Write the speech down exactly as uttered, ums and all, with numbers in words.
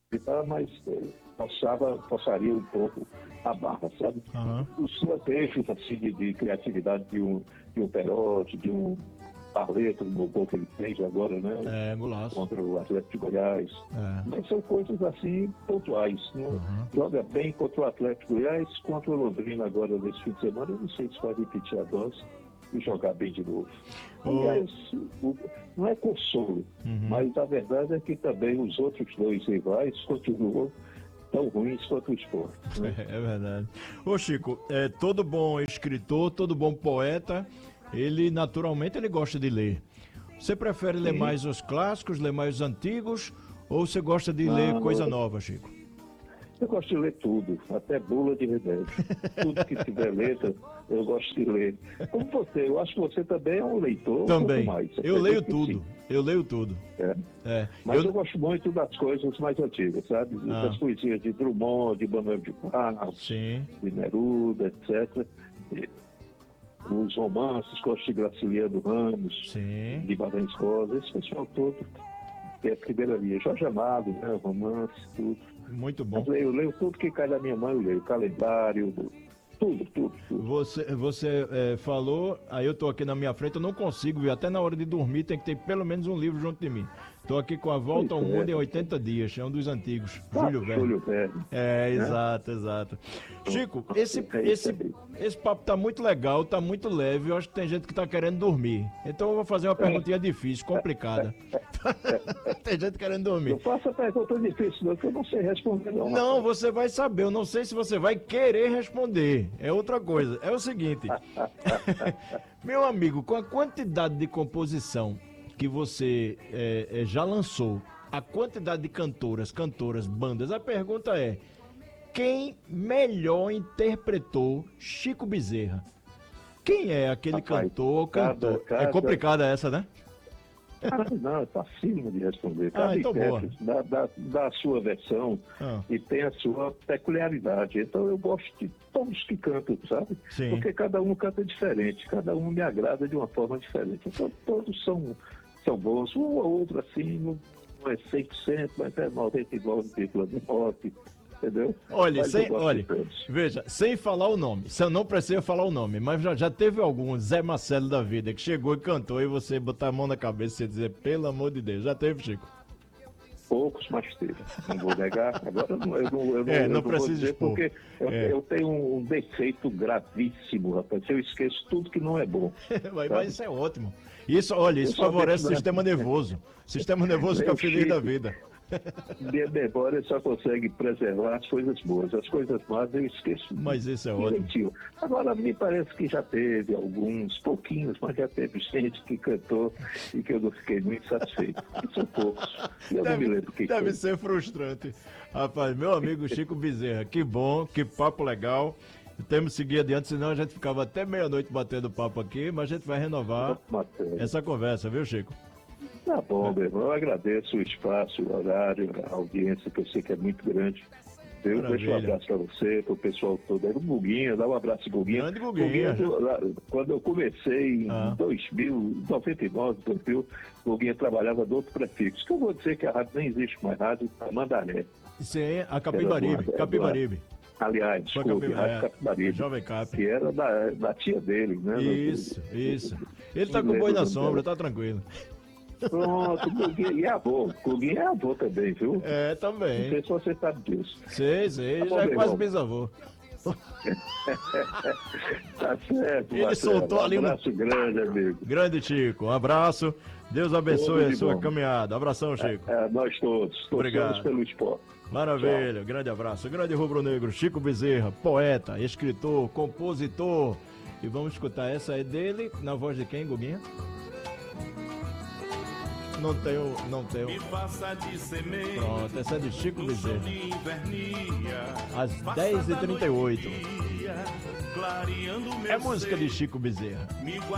tá, mas eh, forçava, forçaria um pouco a barra, sabe? Aham. Os lantejos, assim, de, de criatividade de um, de um Perotti, de um Barreto, no gol que ele fez agora, né? É, golaço. Contra o Atlético de Goiás. É. Mas são coisas assim pontuais. Né? Uhum. Joga bem contra o Atlético de Goiás, contra o Londrina agora nesse fim de semana. Eu não sei se vai repetir a dose e jogar bem de novo. Oh. Aliás, o- não é consolo, Uhum. mas a verdade é que também os outros dois rivais continuam tão ruins quanto o Sport. Né? É, é verdade. Ô Chico, é, todo bom escritor, todo bom poeta, ele naturalmente ele gosta de ler. Você prefere ler Sim. mais os clássicos, ler mais os antigos, ou você gosta de ler Não, coisa eu- nova, Chico? Eu gosto de ler tudo, até bula de remédio. Tudo que tiver letra, eu gosto de ler. Como você, eu acho que você também é um leitor. Também. Quanto mais. Eu leio acredito que tudo. sim. Eu leio tudo. É. É. Mas eu... Eu... gosto muito das coisas mais antigas, sabe? Ah. Das poesias de Drummond, de Manuel de Barros, Sim. de Neruda, etcétera. E os romances, gosto de Graciliano Ramos, Sim. de Guimarães Rosa, esse pessoal todo, que é a primeira linha. Jorge Amado, né? Romance, tudo. Muito bom. Mas eu leio, eu leio tudo que cai da minha mão, eu leio. Calendário, tudo, tudo, tudo. Você, você é, falou, aí eu tô aqui na minha frente, eu não consigo ver, até na hora de dormir tem que ter pelo menos um livro junto de mim. Tô aqui com A Volta ao Pois é. Mundo em oitenta dias, é um dos antigos, Ah, Júlio Verne. Júlio Verne. É, exato, exato. Chico, esse, É isso esse, aí. esse papo tá muito legal, tá muito leve, eu acho que tem gente que tá querendo dormir. Então eu vou fazer uma perguntinha difícil, complicada. Tem gente querendo dormir. Não faça pergunta difícil, não, que eu não sei responder, não. Não, rapaz. você vai saber. Eu não sei se você vai querer responder. É outra coisa. É o seguinte. Meu amigo, com a quantidade de composição que você é, é, já lançou, a quantidade de cantoras, cantoras, bandas, a pergunta é: quem melhor interpretou Chico Bezerra? Quem é aquele Rapaz, cantor ou cantor? cada- É complicada essa, né? Ah, não, é facílimo de responder. Ah, Cada então boa. intérprete dá, dá, dá a sua versão Ah. e tem a sua peculiaridade. Então eu gosto de todos que cantam, sabe? Sim. Porque cada um canta diferente, cada um me agrada de uma forma diferente. Então todos são, são bons. Um ou outro, assim, não, não é cem por cento, mas é noventa e nove vírgula nove, entendeu? Olha, Mas sem, eu gosto olha, de todos. veja, sem falar o nome, você não precisa falar o nome, mas já, já teve algum Zé Marcelo da vida que chegou e cantou e você botar a mão na cabeça e dizer, pelo amor de Deus, já teve, Chico? Poucos, mas teve. Não vou negar. Agora eu não, eu não, eu não, É, eu não não vou precisa dizer expor. porque eu, É. eu tenho um defeito gravíssimo, rapaz. Eu esqueço tudo que não é bom. mas, mas isso é ótimo. Isso, olha, isso Eu só favorece o tenho- sistema nervoso. O sistema nervoso fica Meu feliz Chico. da vida. Minha memória só consegue preservar as coisas boas. As coisas más eu esqueço. Mas isso é ótimo. direitinho. Agora, me parece que já teve alguns, pouquinhos, mas já teve gente que cantou e que eu não fiquei muito satisfeito. E são poucos. E eu não me lembro quem deve foi. ser frustrante. Rapaz, meu amigo Chico Bezerra, que bom, que papo legal. Temos que seguir adiante, senão a gente ficava até meia-noite batendo papo aqui, mas a gente vai renovar Matéria. essa conversa, viu, Chico? Tá bom, meu irmão. Eu agradeço o espaço, o horário, a audiência, que eu sei que é muito grande. Eu deixo um Maravilha. abraço para você, para o pessoal todo. Aí o Guguinha, dá um abraço, Guguinha. Grande Guguinha. Guguinha, lá, quando eu comecei em Ah. dois mil, noventa e nove, dois mil, o Guguinha trabalhava do outro prefixo. Que eu vou dizer que a rádio nem existe mais, rádio Tamandaré. Sim, a Capibaribe, Era do- Capibaribe. Aliás, Foi desculpe, Capibaribe, Rádio é, Capibaribe. Jovem Cap. Que era da, da tia dele, né? Isso, isso. Ele tá Não com o boi lembro na o nome sombra, dela. tá tranquilo. Pronto, Guguinha. E avô. Guguinha é avô também, viu? É, Não também. sei se você sabe disso. Sei, sei, Tá bom, já é meu quase irmão. bisavô. Tá certo, Ele Marcelo. soltou ali Um no- abraço grande, amigo. Grande Chico, um abraço. Deus abençoe Tudo a de sua bom. caminhada. Abração, Chico. É, nós todos. Torcemos Obrigado. pelo esporte. Maravilha, grande abraço. Grande rubro-negro, Chico Bezerra, poeta, escritor, compositor. E vamos escutar essa é dele, na voz de quem, Guguinha? Não tenho, não tenho. Me faça de semente. Pronto, essa é de Chico no chão Bezerra. de invernia. Às Faça dez e da trinta e oito. noite dia, clareando meu É música de ser. Chico Bezerra. Me guarda